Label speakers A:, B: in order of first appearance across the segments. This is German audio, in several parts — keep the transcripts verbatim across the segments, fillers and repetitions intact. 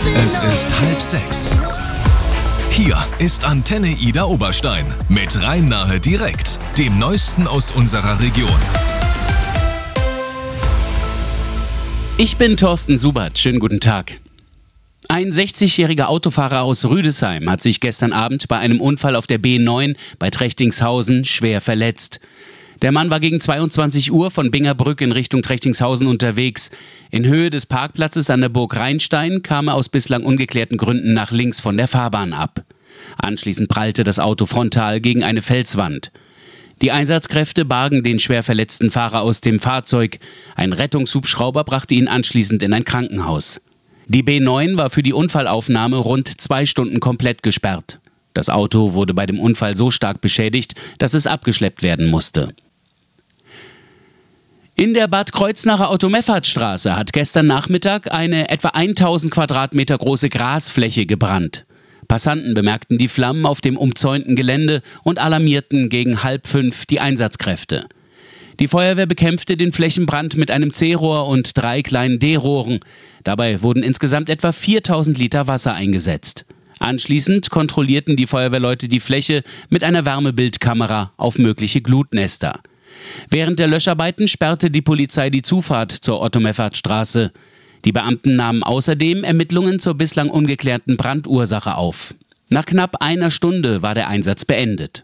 A: Es ist halb sechs. Hier ist Antenne Ida Oberstein mit Rhein-Nahe direkt, dem Neuesten aus unserer Region.
B: Ich bin Thorsten Subert. Schönen guten Tag. Ein sechzigjähriger Autofahrer aus Rüdesheim hat sich gestern Abend bei einem Unfall auf der B neun bei Trechtingshausen schwer verletzt. Der Mann war gegen zweiundzwanzig Uhr von Bingerbrück in Richtung Trechtingshausen unterwegs. In Höhe des Parkplatzes an der Burg Rheinstein kam er aus bislang ungeklärten Gründen nach links von der Fahrbahn ab. Anschließend prallte das Auto frontal gegen eine Felswand. Die Einsatzkräfte bargen den schwer verletzten Fahrer aus dem Fahrzeug. Ein Rettungshubschrauber brachte ihn anschließend in ein Krankenhaus. Die B neun war für die Unfallaufnahme rund zwei Stunden komplett gesperrt. Das Auto wurde bei dem Unfall so stark beschädigt, dass es abgeschleppt werden musste. In der Bad Kreuznacher Otto-Meffert-Straße hat gestern Nachmittag eine etwa tausend Quadratmeter große Grasfläche gebrannt. Passanten bemerkten die Flammen auf dem umzäunten Gelände und alarmierten gegen halb fünf die Einsatzkräfte. Die Feuerwehr bekämpfte den Flächenbrand mit einem C-Rohr und drei kleinen D-Rohren. Dabei wurden insgesamt etwa viertausend Liter Wasser eingesetzt. Anschließend kontrollierten die Feuerwehrleute die Fläche mit einer Wärmebildkamera auf mögliche Glutnester. Während der Löscharbeiten sperrte die Polizei die Zufahrt zur Otto-Meffert-Straße. Die Beamten nahmen außerdem Ermittlungen zur bislang ungeklärten Brandursache auf. Nach knapp einer Stunde war der Einsatz beendet.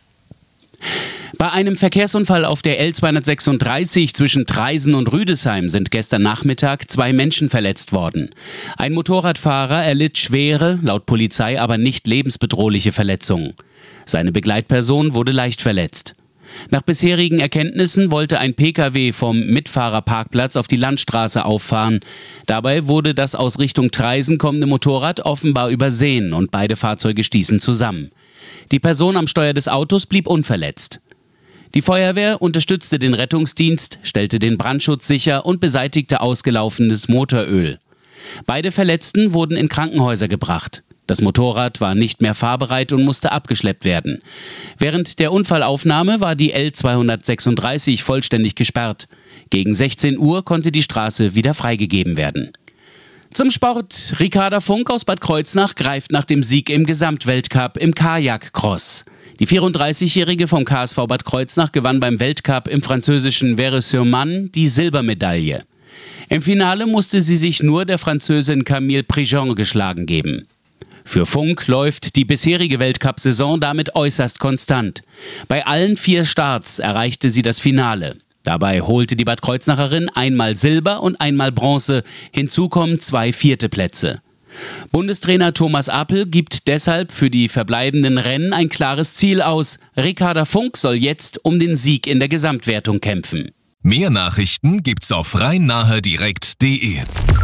B: Bei einem Verkehrsunfall auf der L zweihundertsechsunddreißig zwischen Traisen und Rüdesheim sind gestern Nachmittag zwei Menschen verletzt worden. Ein Motorradfahrer erlitt schwere, laut Polizei aber nicht lebensbedrohliche Verletzungen. Seine Begleitperson wurde leicht verletzt. Nach bisherigen Erkenntnissen wollte ein Pkw vom Mitfahrerparkplatz auf die Landstraße auffahren. Dabei wurde das aus Richtung Traisen kommende Motorrad offenbar übersehen und beide Fahrzeuge stießen zusammen. Die Person am Steuer des Autos blieb unverletzt. Die Feuerwehr unterstützte den Rettungsdienst, stellte den Brandschutz sicher und beseitigte ausgelaufenes Motoröl. Beide Verletzten wurden in Krankenhäuser gebracht. Das Motorrad war nicht mehr fahrbereit und musste abgeschleppt werden. Während der Unfallaufnahme war die L zweihundertsechsunddreißig vollständig gesperrt. Gegen sechzehn Uhr konnte die Straße wieder freigegeben werden. Zum Sport. Ricarda Funk aus Bad Kreuznach greift nach dem Sieg im Gesamtweltcup im Kajak-Cross. Die vierunddreißigjährige vom K S V Bad Kreuznach gewann beim Weltcup im französischen Vaires-sur-Marne die Silbermedaille. Im Finale musste sie sich nur der Französin Camille Prigent geschlagen geben. Für Funk läuft die bisherige Weltcup-Saison damit äußerst konstant. Bei allen vier Starts erreichte sie das Finale. Dabei holte die Bad Kreuznacherin einmal Silber und einmal Bronze. Hinzu kommen zwei vierte Plätze. Bundestrainer Thomas Appel gibt deshalb für die verbleibenden Rennen ein klares Ziel aus. Ricarda Funk soll jetzt um den Sieg in der Gesamtwertung kämpfen.
A: Mehr Nachrichten gibt's auf rhein-nahe direkt punkt de.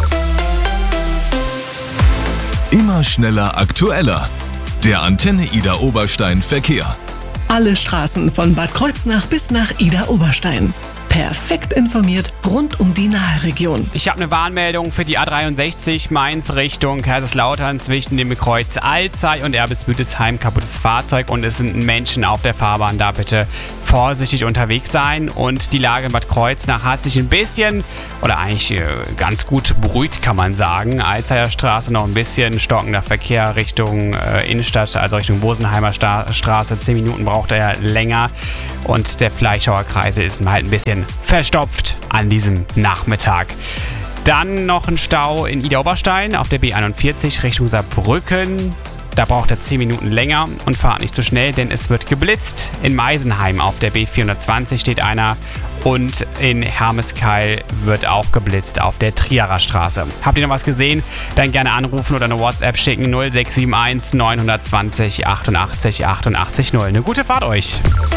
A: Immer schneller, aktueller. Der Antenne Ida Oberstein Verkehr.
C: Alle Straßen von Bad Kreuznach bis nach Ida Oberstein. Perfekt informiert rund um die Nahe-Region.
D: Ich habe eine Warnmeldung für die A dreiundsechzig Mainz Richtung Kaiserslautern zwischen dem Kreuz Alzey und Erbisbütesheim. Kaputtes Fahrzeug und es sind Menschen auf der Fahrbahn. Da bitte vorsichtig unterwegs sein. Und die Lage in Bad Kreuznach hat sich ein bisschen oder eigentlich äh, ganz gut beruhigt, kann man sagen. Alzeyer Straße noch ein bisschen stockender Verkehr Richtung äh, Innenstadt, also Richtung Bosenheimer Sta- Straße. Zehn Minuten braucht er länger. Und der Fleischhauer Kreisel ist halt ein bisschen verstopft an diesem Nachmittag. Dann noch ein Stau in Ida Oberstein auf der B einundvierzig Richtung Saarbrücken. Da braucht er zehn Minuten länger und fahrt nicht so schnell, denn es wird geblitzt. In Meisenheim auf der B vierhundertzwanzig steht einer und in Hermeskeil wird auch geblitzt auf der Trierer Straße. Habt ihr noch was gesehen? Dann gerne anrufen oder eine WhatsApp schicken null sechs sieben eins neun zwei null achtundachtzig achtundachtzig null. Eine gute Fahrt euch!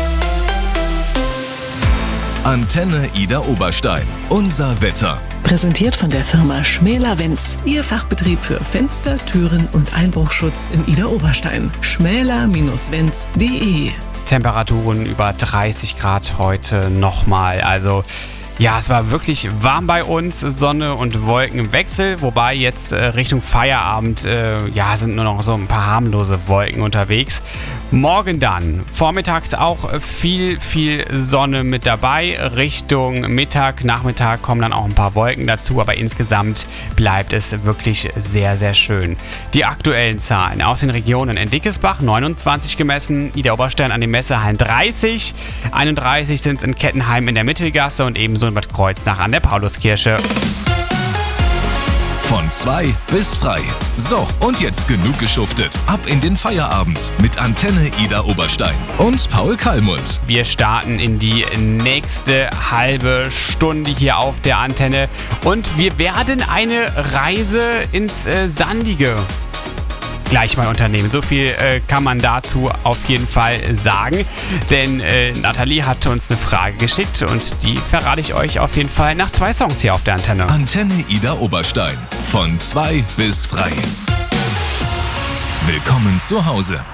A: Antenne Ida Oberstein. Unser Wetter.
C: Präsentiert von der Firma Schmäler-Wenz. Ihr Fachbetrieb für Fenster, Türen und Einbruchschutz in Ida Oberstein. schmäler Wenz punkt de.
D: Temperaturen über dreißig Grad heute nochmal. Also Ja, es war wirklich warm bei uns, Sonne und Wolken im Wechsel, wobei jetzt äh, Richtung Feierabend, äh, ja, sind nur noch so ein paar harmlose Wolken unterwegs. Morgen dann, vormittags auch viel, viel Sonne mit dabei. Richtung Mittag, Nachmittag kommen dann auch ein paar Wolken dazu, aber insgesamt bleibt es wirklich sehr, sehr schön. Die aktuellen Zahlen aus den Regionen: in Dickesbach neunundzwanzig gemessen, Ida Oberstein an den Messehallen dreißig, einunddreißig sind es in Kettenheim in der Mittelgasse und ebenso in Bad Kreuznach an der Pauluskirche.
A: Von zwei bis frei. So, und jetzt genug geschuftet. Ab in den Feierabend mit Antenne Ida Oberstein und Paul Kallmund.
D: Wir starten in die nächste halbe Stunde hier auf der Antenne und wir werden eine Reise ins äh, Sandige gleich mal unternehmen. So viel äh, kann man dazu auf jeden Fall sagen, denn äh, Nathalie hat uns eine Frage geschickt und die verrate ich euch auf jeden Fall nach zwei Songs hier auf der Antenne.
A: Antenne Ida Oberstein. Von zwei bis frei. Willkommen zu Hause.